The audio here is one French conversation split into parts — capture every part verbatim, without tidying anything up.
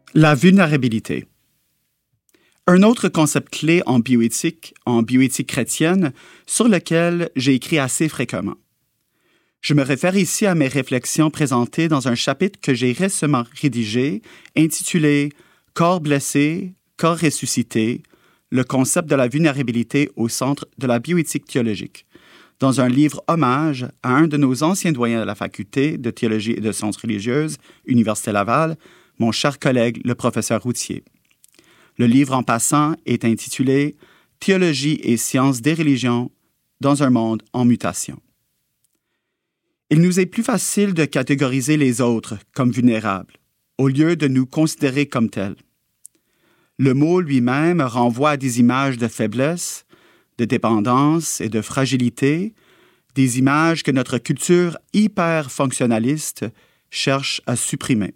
La vulnérabilité. Un autre concept clé en bioéthique, en bioéthique chrétienne, sur lequel j'ai écrit assez fréquemment. Je me réfère ici à mes réflexions présentées dans un chapitre que j'ai récemment rédigé, intitulé « Corps blessé, corps ressuscité, le concept de la vulnérabilité au centre de la bioéthique théologique », dans un livre hommage à un de nos anciens doyens de la faculté de théologie et de sciences religieuses, Université Laval, mon cher collègue, le professeur Routier. Le livre en passant est intitulé « Théologie et sciences des religions dans un monde en mutation ». Il nous est plus facile de catégoriser les autres comme vulnérables, au lieu de nous considérer comme tels. Le mot lui-même renvoie à des images de faiblesse, de dépendance et de fragilité, des images que notre culture hyper-fonctionnaliste cherche à supprimer.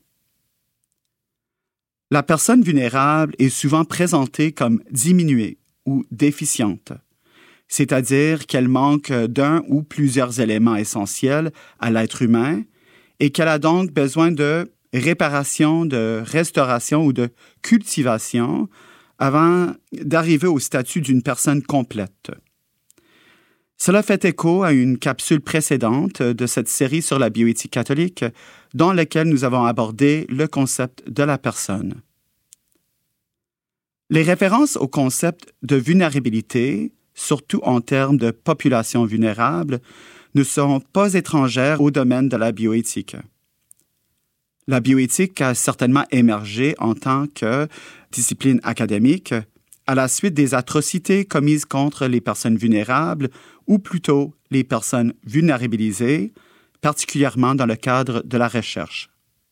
La personne vulnérable est souvent présentée comme diminuée ou déficiente, c'est-à-dire qu'elle manque d'un ou plusieurs éléments essentiels à l'être humain et qu'elle a donc besoin de réparation, de restauration ou de cultivation avant d'arriver au statut d'une personne complète. Cela fait écho à une capsule précédente de cette série sur la bioéthique catholique dans laquelle nous avons abordé le concept de la personne. Les références au concept de vulnérabilité, surtout en termes de population vulnérable, ne sont pas étrangères au domaine de la bioéthique. La bioéthique a certainement émergé en tant que discipline académique à la suite des atrocités commises contre les personnes vulnérables ou plutôt les personnes vulnérabilisées, particulièrement dans le cadre de la recherche.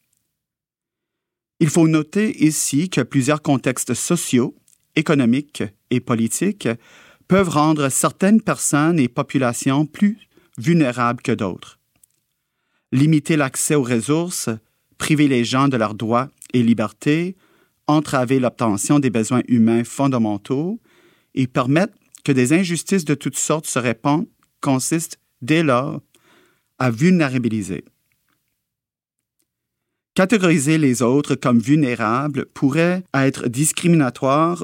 Il faut noter ici que plusieurs contextes sociaux, économiques et politiques peuvent rendre certaines personnes et populations plus vulnérables que d'autres. Limiter l'accès aux ressources, priver les gens de leurs droits et libertés, entraver l'obtention des besoins humains fondamentaux et permettre que des injustices de toutes sortes se répandent consiste dès lors à vulnérabiliser. Catégoriser les autres comme vulnérables pourrait être discriminatoire